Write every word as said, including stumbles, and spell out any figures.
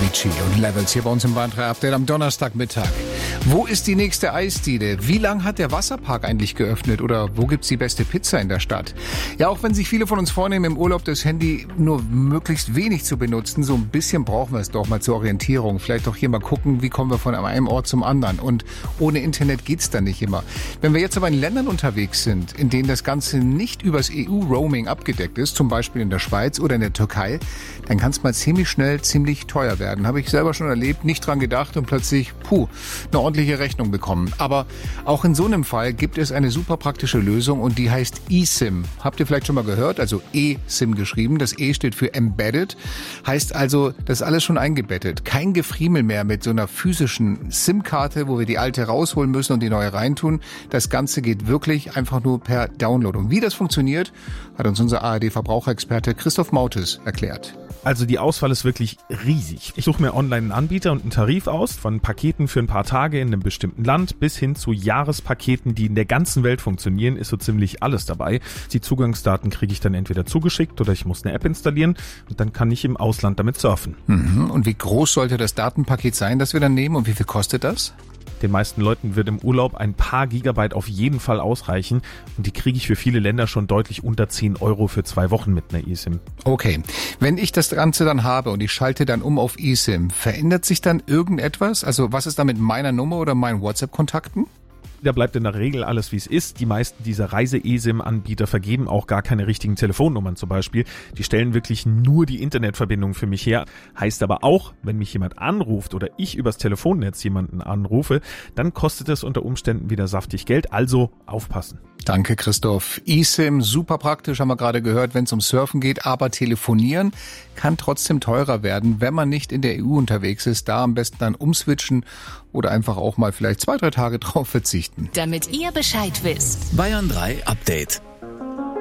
Avicii und Levels hier bei uns im Bayern drei Update am Donnerstagmittag. Wo ist die nächste Eisdiele? Wie lang hat der Wasserpark eigentlich geöffnet? Oder wo gibt's die beste Pizza in der Stadt? Ja, auch wenn sich viele von uns vornehmen, im Urlaub das Handy nur möglichst wenig zu benutzen, so ein bisschen brauchen wir es doch mal zur Orientierung. Vielleicht auch hier mal gucken, wie kommen wir von einem Ort zum anderen. Und ohne Internet geht's dann nicht immer. Wenn wir jetzt aber in Ländern unterwegs sind, in denen das Ganze nicht übers E U-Roaming abgedeckt ist, zum Beispiel in der Schweiz oder in der Türkei, dann kann es mal ziemlich schnell ziemlich teuer werden. Habe ich selber schon erlebt, nicht dran gedacht und plötzlich, puh, eine ordentliche Rechnung bekommen. Aber auch in so einem Fall gibt es eine super praktische Lösung und die heißt eSIM. Habt ihr vielleicht schon mal gehört? Also eSIM geschrieben. Das E steht für Embedded. Heißt also, das ist alles schon eingebettet. Kein Gefriemel mehr mit so einer physischen SIM-Karte, wo wir die alte rausholen müssen und die neue reintun. Das Ganze geht wirklich einfach nur per Download. Und wie das funktioniert, hat uns unser A R D-Verbraucherexperte Christoph Mautes erklärt. Also die Auswahl ist wirklich riesig. Ich suche mir online einen Anbieter und einen Tarif aus, von Paketen für ein paar Tage in einem bestimmten Land bis hin zu Jahrespaketen, die in der ganzen Welt funktionieren, ist so ziemlich alles dabei. Die Zugangsdaten kriege ich dann entweder zugeschickt oder ich muss eine App installieren und dann kann ich im Ausland damit surfen. Mhm. Und wie groß sollte das Datenpaket sein, das wir dann nehmen und wie viel kostet das? Den meisten Leuten wird im Urlaub ein paar Gigabyte auf jeden Fall ausreichen und die kriege ich für viele Länder schon deutlich unter zehn Euro für zwei Wochen mit einer eSIM. Okay, wenn ich das Ganze dann habe und ich schalte dann um auf eSIM, verändert sich dann irgendetwas? Also was ist da mit meiner Nummer oder meinen WhatsApp-Kontakten? Da bleibt in der Regel alles, wie es ist. Die meisten dieser Reise-eSIM-Anbieter vergeben auch gar keine richtigen Telefonnummern zum Beispiel. Die stellen wirklich nur die Internetverbindung für mich her. Heißt aber auch, wenn mich jemand anruft oder ich übers Telefonnetz jemanden anrufe, dann kostet es unter Umständen wieder saftig Geld. Also aufpassen. Danke, Christoph. eSIM, super praktisch, haben wir gerade gehört, wenn es um Surfen geht. Aber telefonieren kann trotzdem teurer werden, wenn man nicht in der E U unterwegs ist. Da am besten dann umswitchen oder einfach auch mal vielleicht zwei, drei Tage drauf verzichten. Damit ihr Bescheid wisst. Bayern drei Update.